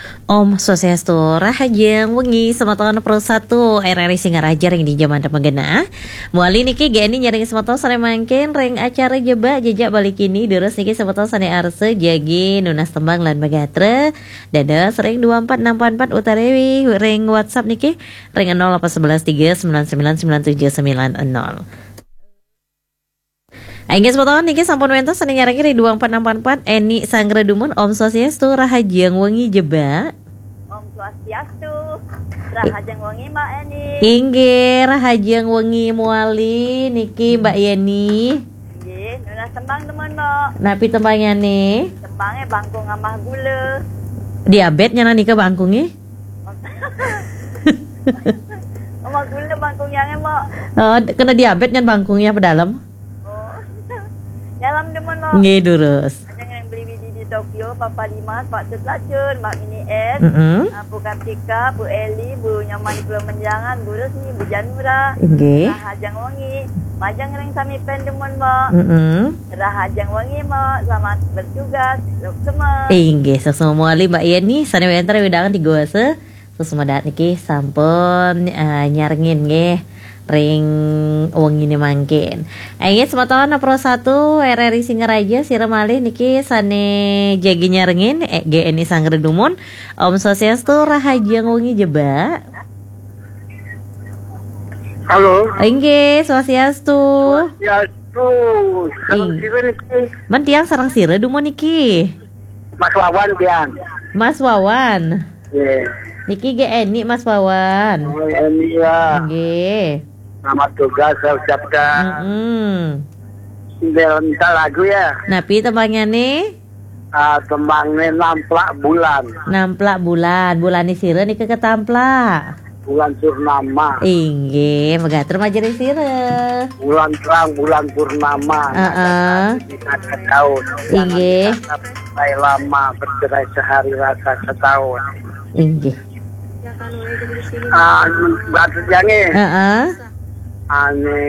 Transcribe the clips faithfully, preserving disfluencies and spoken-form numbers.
Om Swastiastu, Rahajeng Wengi Sematawon Pro satu R R I Singaraja ring di zaman Demegena. Muali niki geni nyaring sematawon sane mangken ring acara jeba jejak balik ini terus niki sematawon sane arse jagi nunas tembang lan bagatre. Dada sering dua empat enam empat utarewi ring WhatsApp niki ring nol delapan satu tiga sembilan sembilan sembilan tujuh sembilan nol. Aingges sematawon niki sampun wentos sane nyaring ring dua empat enam empat Eni Sangredumun Om Swastiastu, Rahajeng Wengi jeba. Om Swastiastu, Rahajeng Wengi Mbak Eni. Inggih, Rahajeng Wengi muali niki Mbak Yeni. Nggih, nunas tembang temen Mbak. Napi tembangnya nih? Tembangnya bangkung amah gula. Diabetnya nani ke bangkungnya? Amah gula bangkungnya Mbak. Oh, kena diabetnya bangkungnya ke dalam? Oh. Dalam temen Mbak. Nggih durus. Jangan beli biji di Tokyo, Papa Limas, Pak Cetlacun, Mbak Mini S, Mm -hmm. Bu Kartika, Bu Eli, Bu Nyaman di Pulau Menjangan, Bu Resmi, Bu Janura. Nggih. Rahajeng Wengi, majang ring sami pendemun Mbak. Mm -hmm. Rahajeng Wengi Mbak, selamat bertugas, luk semua. Inggih, sesama muali Mbak Yeni, sane wentar wedangan tiga se. Sesama dat niki sampun uh, nyarengin nggih. Ring wengi ini mangkin. Ayo sematawon Pro satu R R I Singaraja sira malih niki sane jagi nyarengin eh, G N I Sangredumun Om Swastiastu, Rahajeng Wengi jeba. Halo. Inggih, Swastiastu. Swastiastu. Sarang sira niki. Man tiang sarang sira dumun niki. Mas Wawan tiang. Mas Wawan. Nggih. Niki G N I Mas Wawan. Oh, ini ya. Nggih. Selamat tugas saya ucapkan. Heeh. Mm minta lagu ya. Napi tembangnya nih? Ah, tembangnya namplak bulan. Namplak bulan, bulan ini sira niki ketamplak. Bulan purnama. Inggih, megatur majeri sira. Bulan terang, bulan purnama. Heeh. Kita setahun. Inggih. Sampai lama bercerai sehari rasa setahun. Inggih. Ah, batu jange. Heeh. Ane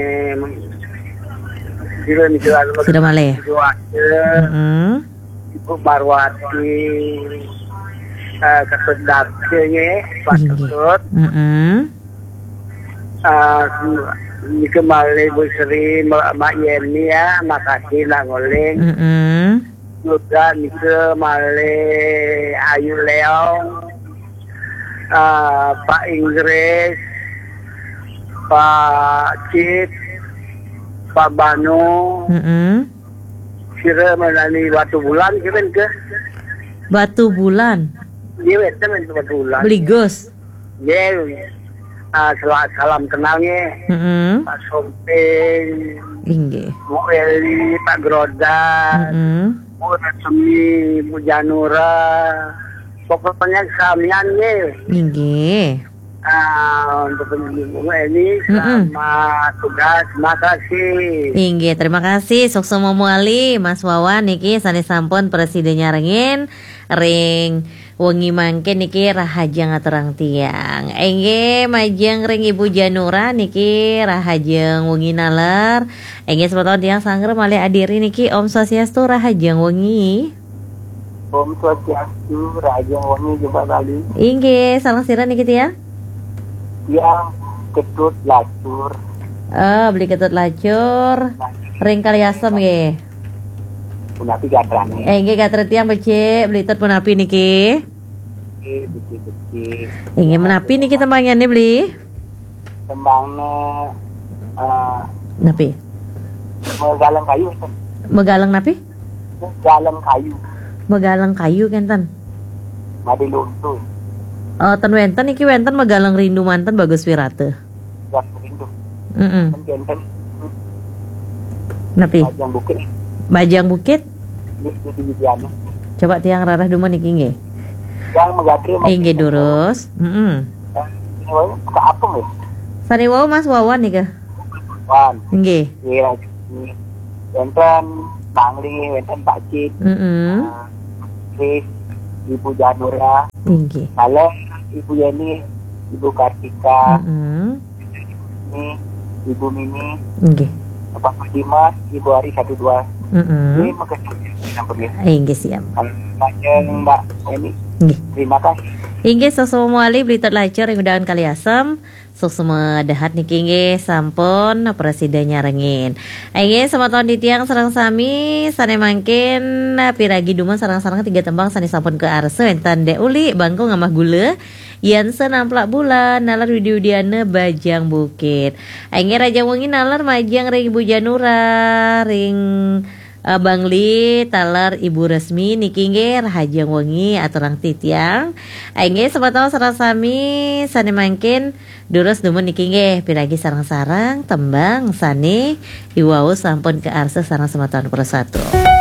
sira niki Sira malih. Heeh. Heeh. Ibu Marwati eh kesedapnya Pak Ketut. Heeh. Ah, ini kembali Bu Sri Mak Yeni ya, makasih lah ngoling. Heeh. Juga ini kembali Ayu Leong, ah, Pak Inggris, Pak Cip, Pak Banu, Heeh. kira menani batu bulan kira ke? Batu bulan. Iya, teman batu bulan. Beli gus. Iya, ah, selamat salam kenalnya. Heeh. Pak Somping, Inggih. Bu Eli, Pak Grodan, Heeh. Bu Resmi, Bu Janura, pokoknya samiannya. Inggih. Ah, untuk Bu Eli, selamat tugas, makasih. Inggih, terima kasih. Sukses muali Mas Wawan niki sane sampun presiden nyarengin ring wengi mangke niki Rahajeng aturang tiang. Inggih, majeng ring Ibu Janura niki Rahajeng wengi naler. Inggih sematawon tiang sangger malih adiri niki Om Swastiastu, Rahajeng wengi. Om Swastiastu, Rahajeng wengi juga kali. Inggih, salah sira niki tiang. Yang Ketut lacur. Eh, beli ketut lacur. Ring kali asem nggih. Punapi gatrane. Eh, nggih gatre tiang becik, beli tut punapi niki. Oke, beci-beci. Inggih menapi niki tembangnya nih beli. Tembangnya eh Napi? megalang kayu. Megalang napi? Megalang kayu. Megalang kayu kenten. Madi luntu. Oh, ten wenten iki wenten megalang rindu manten bagus wirate. Gas rindu. Heeh. Mengenten Napi? Bajang Bukit. Bajang Bukit. Di Widiana. Coba tiang rarah duman iki nggih. Yang megatri. Inggih durus. Heeh. Ini wae ke apa ya? Sari wau Mas Wawan nika. Wan. Nggih. Iya. Wenten Bangli, wenten Pak Cik. Heeh. Chris, Ibu Janura. Inggih. Halo, Ibu Yeni, Ibu Kartika, Heeh. ini Ibu Mini, Nggih. Bapak Dimas, Ibu Ari satu dua. Heeh. Ini makasih sampai. Inggih siap. Panjang Mbak Yeni. Nggih. Terima kasih. Inggih sok semua beli terlacur yang udahan kali asam. Sok semua dahat niki inggih sampun presiden nyarengin. Inggih sama tahun di tiang sareng sami sane mangkin piragi duman sarang-sarang tiga tembang sane sampun ke arse entan de uli bangko ngamah gula. Yansen amplak bulan nalar widiudiana bajang bukit. Inggih raja wengi nalar majang ring Ibu Janura ring Uh, Bang Li talar Ibu Resmi niki nggih rahajang wengi aturang titiang. Inggih sabatau sareng sami sane mangkin durus dumun niki nggih piragi sarang-sarang tembang sane iwau sampun ke arsa sareng samatahun persatu.